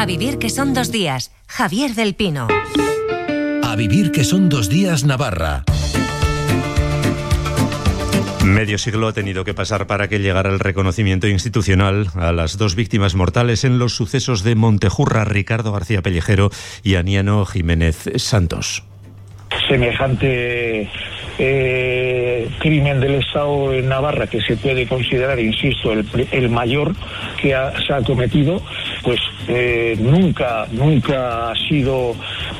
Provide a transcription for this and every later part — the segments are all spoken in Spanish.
vivir que son 2 días. Javier del Pino. A vivir que son 2 días, Navarra. Medio siglo ha tenido que pasar para que llegara el reconocimiento institucional a las 2 víctimas mortales en los sucesos de Montejurra, Ricardo García Pellejero y Aniano Jiménez Santos. Semejante crimen del Estado en Navarra, que se puede considerar, insisto, el mayor que se ha cometido, pues nunca ha sido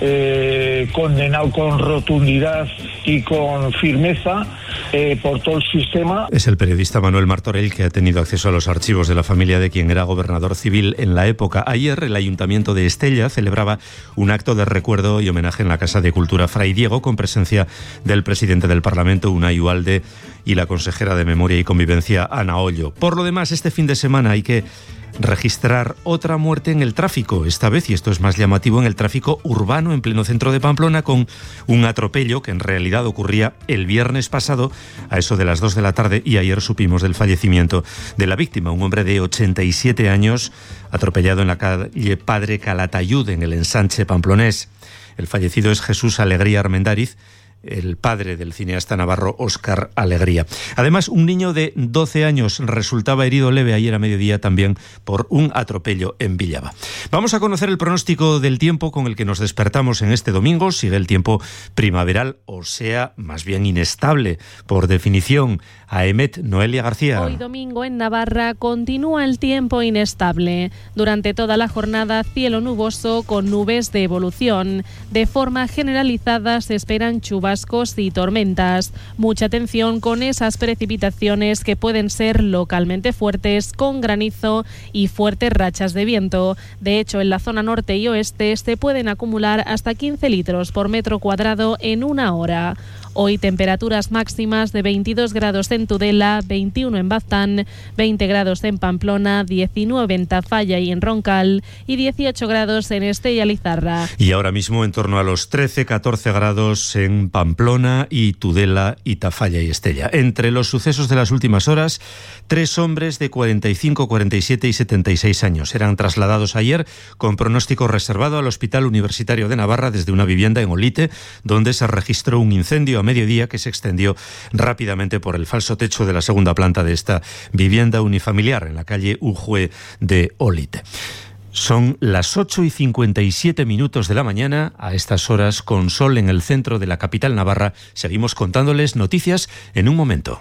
condenado con rotundidad y con firmeza por todo el sistema. Es el periodista Manuel Martorell, que ha tenido acceso a los archivos de la familia de quien era gobernador civil en la época. Ayer el Ayuntamiento de Estella celebraba un acto de recuerdo y homenaje en la Casa de Cultura Fray Diego, con presencia del presidente del Parlamento, Unai Ugalde, y la consejera de Memoria y Convivencia, Ana Ollo. Por lo demás, este fin de semana hay que registrar otra muerte en el tráfico, esta vez, y esto es más llamativo, en el tráfico urbano en pleno centro de Pamplona, con un atropello que en realidad ocurría el viernes pasado a eso de las 2 de la tarde, y ayer supimos del fallecimiento de la víctima, un hombre de 87 años atropellado en la calle Padre Calatayud, en el ensanche pamplonés. El fallecido es Jesús Alegría Armendáriz, el padre del cineasta navarro Óscar Alegría. Además, un niño de 12 años resultaba herido leve ayer a mediodía también por un atropello en Villava. Vamos a conocer el pronóstico del tiempo con el que nos despertamos en este domingo. Sigue el tiempo primaveral, o sea, más bien inestable, por definición. AEMET, Noelia García. Hoy domingo en Navarra continúa el tiempo inestable. Durante toda la jornada, cielo nuboso con nubes de evolución. De forma generalizada se esperan chubascos y tormentas. Mucha atención con esas precipitaciones que pueden ser localmente fuertes, con granizo y fuertes rachas de viento. De hecho, en la zona norte y oeste se pueden acumular hasta 15 litros por metro cuadrado en una hora. Hoy temperaturas máximas de 22 grados en Tudela, 21 en Baztán, 20 grados en Pamplona, 19 en Tafalla y en Roncal y 18 grados en Estella-Lizarra. Y ahora mismo en torno a los 13-14 grados en Pamplona y Tudela y Tafalla y Estella. Entre los sucesos de las últimas horas, 3 hombres de 45, 47 y 76 años eran trasladados ayer con pronóstico reservado al Hospital Universitario de Navarra desde una vivienda en Olite, donde se registró un incendio a mediodía que se extendió rápidamente por el falso techo de la segunda planta de esta vivienda unifamiliar en la calle Ujue de Olite. Son las 8:57 de la mañana, a estas horas, con sol en el centro de la capital navarra. Seguimos contándoles noticias en un momento.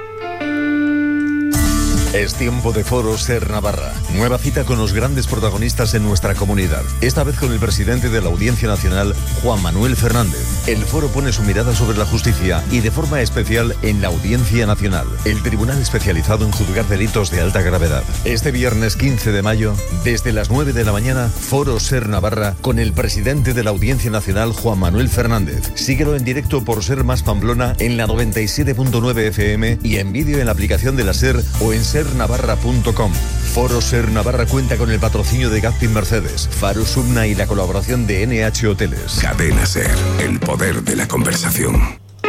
Es tiempo de Foro Ser Navarra. Nueva cita con los grandes protagonistas en nuestra comunidad. Esta vez con el presidente de la Audiencia Nacional, Juan Manuel Fernández. El foro pone su mirada sobre la justicia y de forma especial en la Audiencia Nacional, el tribunal especializado en juzgar delitos de alta gravedad. Este viernes 15 de mayo, desde las 9 de la mañana, Foro Ser Navarra con el presidente de la Audiencia Nacional, Juan Manuel Fernández. Síguelo en directo por Ser Más Pamplona en la 97.9 FM y en vídeo en la aplicación de la Ser o en sernavarra.com. Foro Ser Navarra cuenta con el patrocinio de Gazpin Mercedes, Faro Subna y la colaboración de NH Hoteles. Cadena Ser, el poder de la conversación.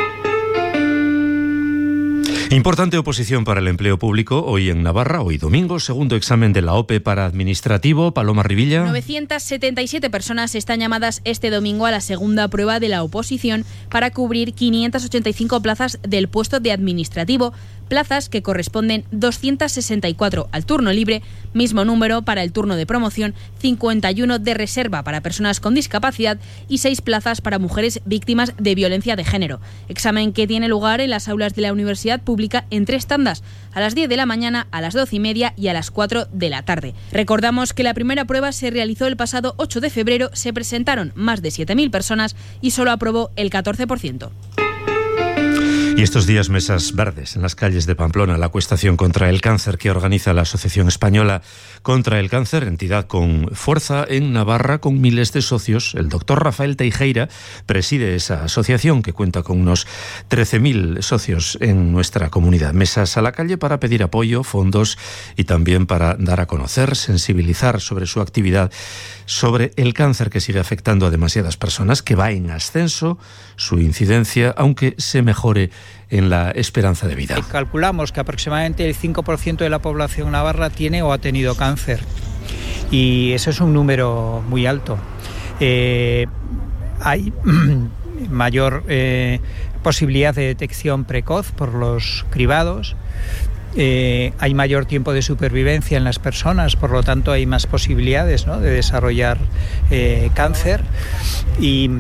Importante oposición para el empleo público hoy en Navarra, hoy domingo, segundo examen de la OPE para administrativo. Paloma Rivilla. 977 personas están llamadas este domingo a la segunda prueba de la oposición para cubrir 585 plazas del puesto de administrativo, plazas que corresponden 264 al turno libre, mismo número para el turno de promoción, 51 de reserva para personas con discapacidad y 6 plazas para mujeres víctimas de violencia de género. Examen que tiene lugar en las aulas de la Universidad Pública en 3 tandas, a las 10 de la mañana, a las 12:30 y a las 4 de la tarde. Recordamos que la primera prueba se realizó el pasado 8 de febrero, se presentaron más de 7.000 personas y solo aprobó el 14%. Y estos días mesas verdes en las calles de Pamplona, la acuestación contra el cáncer que organiza la Asociación Española contra el Cáncer, entidad con fuerza en Navarra, con miles de socios. El doctor Rafael Teijeira preside esa asociación que cuenta con unos 13.000 socios en nuestra comunidad. Mesas a la calle para pedir apoyo, fondos y también para dar a conocer, sensibilizar sobre su actividad, sobre el cáncer que sigue afectando a demasiadas personas, que va en ascenso su incidencia, aunque se mejore en la esperanza de vida. Calculamos que aproximadamente el 5% de la población navarra tiene o ha tenido cáncer, y eso es un número muy alto. Hay mayor posibilidad de detección precoz por los cribados. Hay mayor tiempo de supervivencia en las personas, por lo tanto hay más posibilidades, ¿no?, de desarrollar cáncer. Y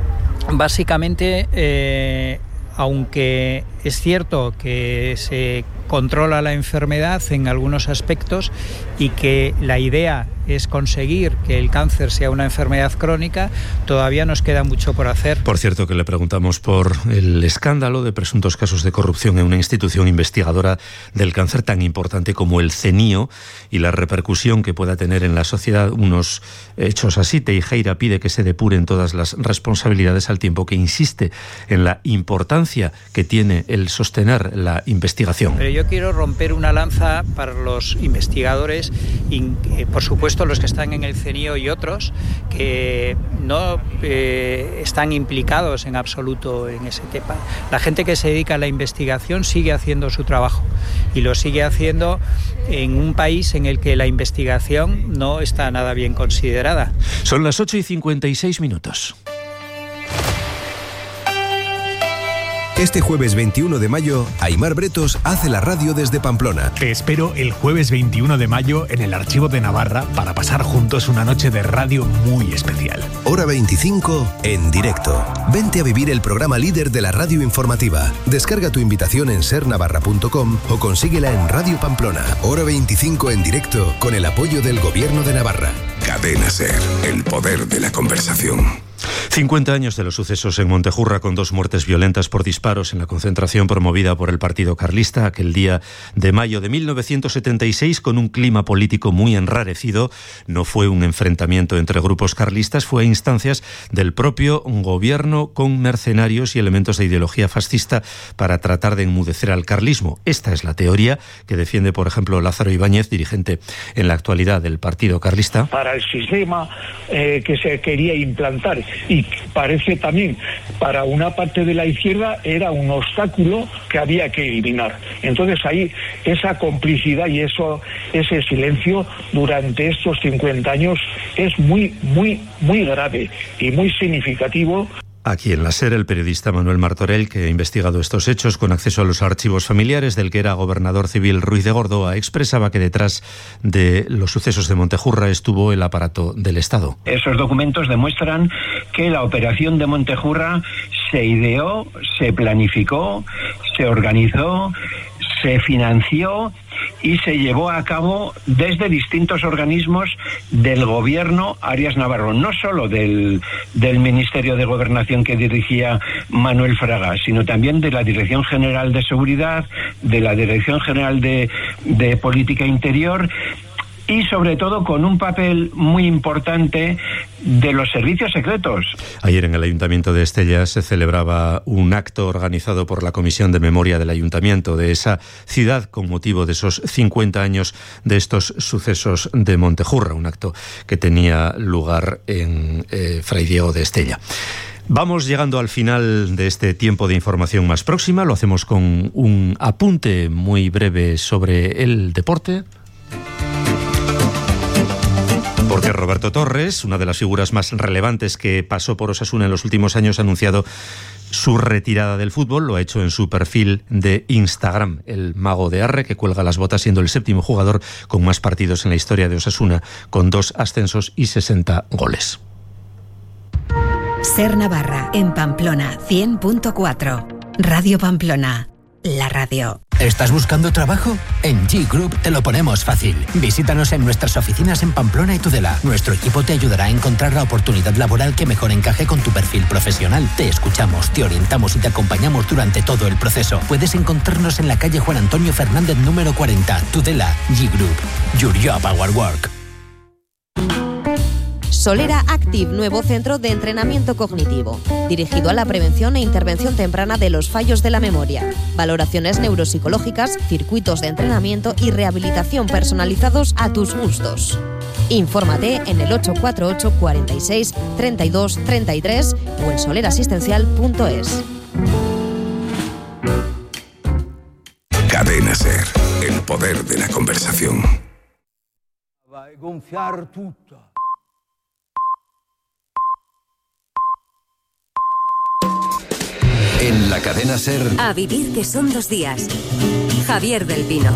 básicamente, aunque es cierto que se controla la enfermedad en algunos aspectos y que la idea es conseguir que el cáncer sea una enfermedad crónica, todavía nos queda mucho por hacer. Por cierto, que le preguntamos por el escándalo de presuntos casos de corrupción en una institución investigadora del cáncer tan importante como el CENIO y la repercusión que pueda tener en la sociedad unos hechos así. Teijeira pide que se depuren todas las responsabilidades, al tiempo que insiste en la importancia que tiene el sostener la investigación. Pero yo quiero romper una lanza para los investigadores y, por supuesto, los que están en el CENIO y otros que no están implicados en absoluto en ese tema. La gente que se dedica a la investigación sigue haciendo su trabajo y lo sigue haciendo en un país en el que la investigación no está nada bien considerada. Son las 8:56. Este jueves 21 de mayo, Aimar Bretos hace la radio desde Pamplona. Te espero el jueves 21 de mayo en el Archivo de Navarra para pasar juntos una noche de radio muy especial. Hora 25 en directo. Vente a vivir el programa líder de la radio informativa. Descarga tu invitación en sernavarra.com o consíguela en Radio Pamplona. Hora 25 en directo con el apoyo del Gobierno de Navarra. Cadena SER, el poder de la conversación. 50 años de los sucesos en Montejurra, con 2 muertes violentas por disparos en la concentración promovida por el Partido Carlista aquel día de mayo de 1976, con un clima político muy enrarecido. No fue un enfrentamiento entre grupos carlistas, fue a instancias del propio gobierno con mercenarios y elementos de ideología fascista para tratar de enmudecer al carlismo. Esta es la teoría que defiende, por ejemplo, Lázaro Ibáñez, dirigente en la actualidad del Partido Carlista. Para el sistema que se quería implantar, y parece también para una parte de la izquierda era un obstáculo que había que eliminar. Entonces ahí esa complicidad y ese silencio durante estos 50 años es muy grave y muy significativo. Aquí en la SER, el periodista Manuel Martorell, que ha investigado estos hechos con acceso a los archivos familiares del que era gobernador civil Ruiz de Gordoa, expresaba que detrás de los sucesos de Montejurra estuvo el aparato del Estado. Esos documentos demuestran que la operación de Montejurra se ideó, se planificó, se organizó, se financió y se llevó a cabo desde distintos organismos del gobierno Arias Navarro, no solo del Ministerio de Gobernación que dirigía Manuel Fraga, sino también de la Dirección General de Seguridad, de la Dirección General de Política Interior, y sobre todo con un papel muy importante de los servicios secretos. Ayer en el Ayuntamiento de Estella se celebraba un acto organizado por la Comisión de Memoria del Ayuntamiento de esa ciudad con motivo de esos 50 años de estos sucesos de Montejurra, un acto que tenía lugar en Fray Diego de Estella. Vamos llegando al final de este tiempo de información más próxima. Lo hacemos con un apunte muy breve sobre el deporte. Porque Roberto Torres, una de las figuras más relevantes que pasó por Osasuna en los últimos años, ha anunciado su retirada del fútbol. Lo ha hecho en su perfil de Instagram. El mago de Arre, que cuelga las botas, siendo el 7º jugador con más partidos en la historia de Osasuna, con 2 ascensos y 60 goles. SER Navarra, en Pamplona, 100.4. Radio Pamplona, la radio. ¿Estás buscando trabajo? En G Group te lo ponemos fácil. Visítanos en nuestras oficinas en Pamplona y Tudela. Nuestro equipo te ayudará a encontrar la oportunidad laboral que mejor encaje con tu perfil profesional. Te escuchamos, te orientamos y te acompañamos durante todo el proceso. Puedes encontrarnos en la calle Juan Antonio Fernández número 40, Tudela. G Group, your job, our work. Solera Active, nuevo centro de entrenamiento cognitivo, dirigido a la prevención e intervención temprana de los fallos de la memoria, valoraciones neuropsicológicas, circuitos de entrenamiento y rehabilitación personalizados a tus gustos. Infórmate en el 848 46 32 33 o en solerasistencial.es. gonfiar tutto. En la cadena SER. A vivir, que son 2 días. Javier del Pino.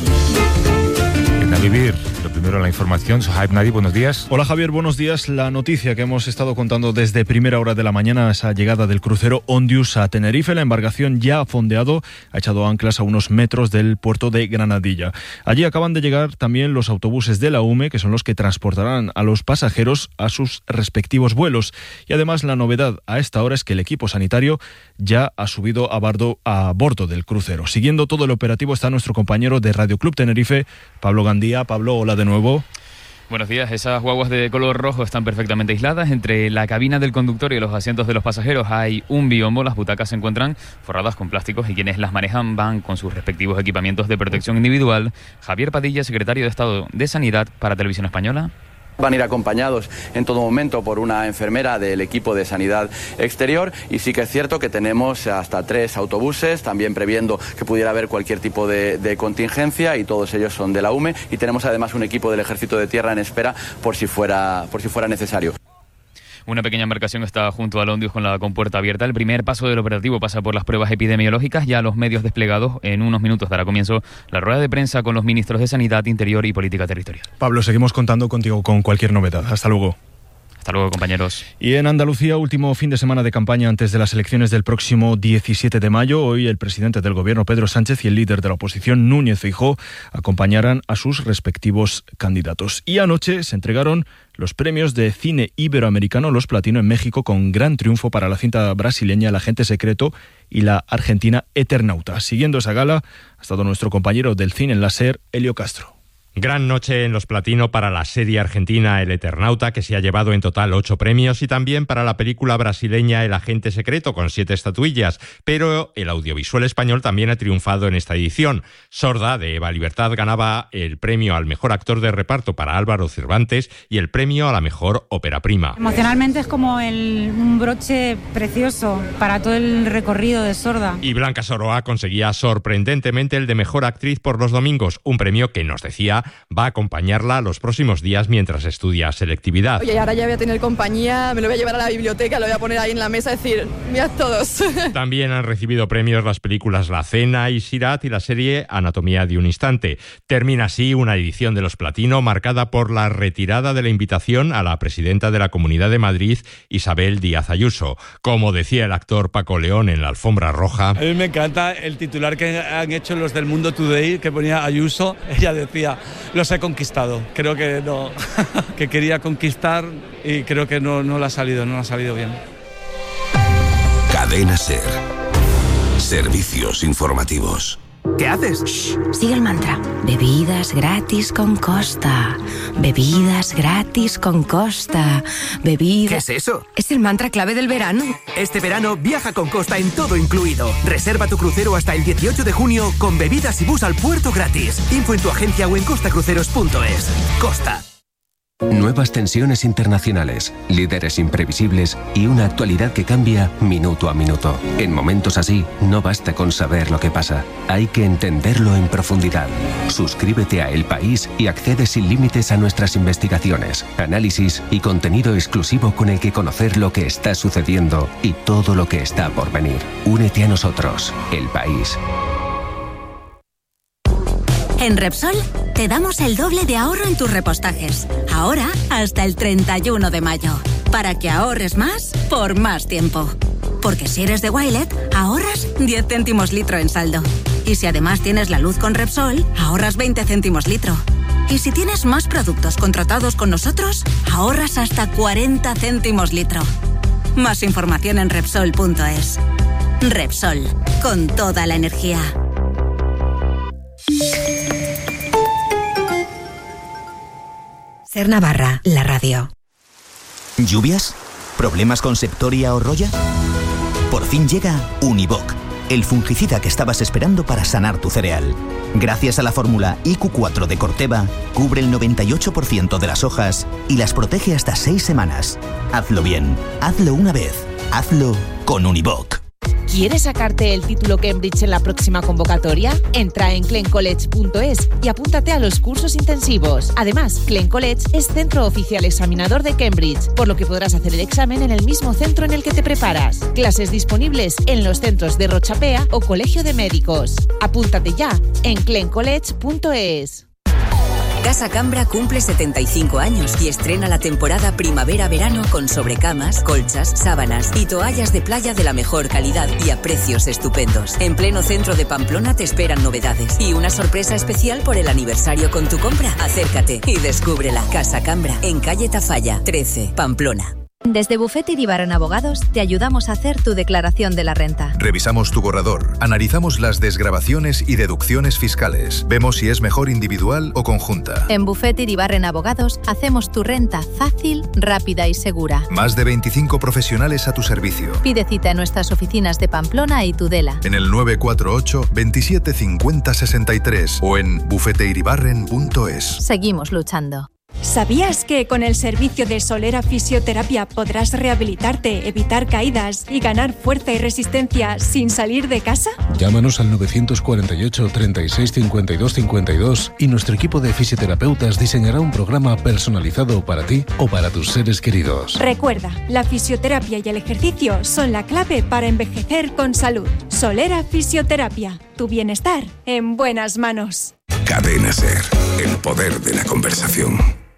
A vivir. Lo primero, la información. Sohaib Nadi, buenos días. Hola Javier, buenos días. La noticia que hemos estado contando desde primera hora de la mañana, esa llegada del crucero Ondius a Tenerife. La embarcación ya ha fondeado, ha echado anclas a unos metros del puerto de Granadilla. Allí acaban de llegar también los autobuses de la UME, que son los que transportarán a los pasajeros a sus respectivos vuelos. Y además la novedad a esta hora es que el equipo sanitario ya ha subido a bordo del crucero. Siguiendo todo el operativo está nuestro compañero de Radio Club Tenerife, Pablo Gandía. Pablo, hola de nuevo. Buenos días. Esas guaguas de color rojo están perfectamente aisladas. Entre la cabina del conductor y los asientos de los pasajeros hay un biombo. Las butacas se encuentran forradas con plásticos y quienes las manejan van con sus respectivos equipamientos de protección individual. Javier Padilla, secretario de Estado de Sanidad para Televisión Española. Van a ir acompañados en todo momento por una enfermera del equipo de sanidad exterior, y sí que es cierto que tenemos hasta 3 autobuses, también previendo que pudiera haber cualquier tipo de contingencia, y todos ellos son de la UME, y tenemos además un equipo del Ejército de Tierra en espera por si fuera necesario. Una pequeña embarcación está junto al Ondius con la compuerta abierta. El primer paso del operativo pasa por las pruebas epidemiológicas. Ya los medios desplegados. En unos minutos dará comienzo la rueda de prensa con los ministros de Sanidad, Interior y Política Territorial. Pablo, seguimos contando contigo con cualquier novedad. Hasta luego. Hasta luego, compañeros. Y en Andalucía, último fin de semana de campaña antes de las elecciones del próximo 17 de mayo. Hoy el presidente del Gobierno, Pedro Sánchez, y el líder de la oposición, Núñez Feijóo, acompañarán a sus respectivos candidatos. Y anoche se entregaron los premios de cine iberoamericano, los Platino, en México, con gran triunfo para la cinta brasileña El Agente Secreto y la argentina Eternauta. Siguiendo esa gala ha estado nuestro compañero del cine en la SER, Elio Castro. Gran noche en los Platino para la serie argentina El Eternauta, que se ha llevado en total 8 premios, y también para la película brasileña El Agente Secreto, con 7 estatuillas. Pero el audiovisual español también ha triunfado en esta edición. Sorda, de Eva Libertad, ganaba el premio al mejor actor de reparto para Álvaro Cervantes y el premio a la mejor ópera prima. Emocionalmente es como un broche precioso para todo el recorrido de Sorda. Y Blanca Soroa conseguía sorprendentemente el de mejor actriz por Los Domingos, un premio que, nos decía, va a acompañarla los próximos días mientras estudia selectividad. Oye, ahora ya voy a tener compañía, me lo voy a llevar a la biblioteca, lo voy a poner ahí en la mesa y decir, mirad todos. También han recibido premios las películas La Cena y Sirat y la serie Anatomía de un Instante. Termina así una edición de los Platino marcada por la retirada de la invitación a la presidenta de la Comunidad de Madrid, Isabel Díaz Ayuso. Como decía el actor Paco León en la alfombra roja: a mí me encanta el titular que han hecho los del Mundo Today, que ponía Ayuso. Ella decía: los he conquistado. Creo que no, que quería conquistar, y creo que no le ha salido bien. Cadena SER. Servicios informativos. ¿Qué haces? Shh, sigue el mantra. Bebidas gratis con Costa. Bebidas gratis con Costa. Bebidas... ¿Qué es eso? Es el mantra clave del verano. Este verano viaja con Costa en todo incluido. Reserva tu crucero hasta el 18 de junio con bebidas y bus al puerto gratis. Info en tu agencia o en costacruceros.es. Costa. Nuevas tensiones internacionales, líderes imprevisibles y una actualidad que cambia minuto a minuto. En momentos así, no basta con saber lo que pasa, hay que entenderlo en profundidad. Suscríbete a El País y accede sin límites a nuestras investigaciones, análisis y contenido exclusivo con el que conocer lo que está sucediendo y todo lo que está por venir. Únete a nosotros, El País. En Repsol te damos el doble de ahorro en tus repostajes. Ahora hasta el 31 de mayo. Para que ahorres más por más tiempo. Porque si eres de Wilet, ahorras 10 céntimos litro en saldo. Y si además tienes la luz con Repsol, ahorras 20 céntimos litro. Y si tienes más productos contratados con nosotros, ahorras hasta 40 céntimos litro. Más información en Repsol.es. Repsol, con toda la energía. SER Navarra, la radio. ¿Lluvias? ¿Problemas con Septoria o Roya? Por fin llega Univoc, el fungicida que estabas esperando para sanar tu cereal. Gracias a la fórmula IQ4 de Corteva, cubre el 98% de las hojas y las protege hasta 6 semanas. Hazlo bien, hazlo una vez, hazlo con Univoc. ¿Quieres sacarte el título Cambridge en la próxima convocatoria? Entra en clencollege.es y apúntate a los cursos intensivos. Además, Clen College es centro oficial examinador de Cambridge, por lo que podrás hacer el examen en el mismo centro en el que te preparas. Clases disponibles en los centros de Rochapea o Colegio de Médicos. Apúntate ya en clencollege.es. Casa Cambra cumple 75 años y estrena la temporada primavera-verano con sobrecamas, colchas, sábanas y toallas de playa de la mejor calidad y a precios estupendos. En pleno centro de Pamplona te esperan novedades y una sorpresa especial por el aniversario con tu compra. Acércate y descúbrela. Casa Cambra, en calle Tafalla, 13, Pamplona. Desde Bufete Iribarren Abogados te ayudamos a hacer tu declaración de la renta. Revisamos tu borrador, analizamos las desgravaciones y deducciones fiscales, vemos si es mejor individual o conjunta. En Bufete Iribarren Abogados hacemos tu renta fácil, rápida y segura. Más de 25 profesionales a tu servicio. Pide cita en nuestras oficinas de Pamplona y Tudela. En el 948 27 50 63 o en bufeteiribarren.es. Seguimos luchando. ¿Sabías que con el servicio de Solera Fisioterapia podrás rehabilitarte, evitar caídas y ganar fuerza y resistencia sin salir de casa? Llámanos al 948 36 52 52 y nuestro equipo de fisioterapeutas diseñará un programa personalizado para ti o para tus seres queridos. Recuerda, la fisioterapia y el ejercicio son la clave para envejecer con salud. Solera Fisioterapia, tu bienestar en buenas manos. Cadena SER, el poder de la conversación.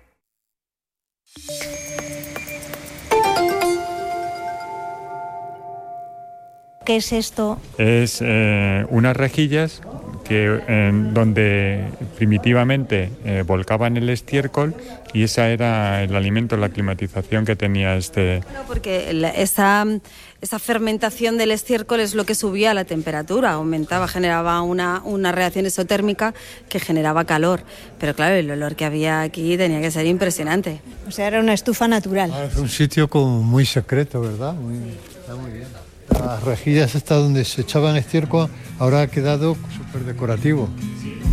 ¿Qué es esto? Es unas rejillas donde primitivamente volcaban el estiércol y esa era el alimento, la climatización que tenía este. Bueno, porque esa fermentación del estiércol es lo que subía la temperatura, aumentaba, generaba una reacción exotérmica que generaba calor. Pero claro, el olor que había aquí tenía que ser impresionante. O sea, era una estufa natural. Es un sitio como muy secreto, ¿verdad? Está muy bien. Las rejillas estas donde se echaban estiércol ahora ha quedado súper decorativo.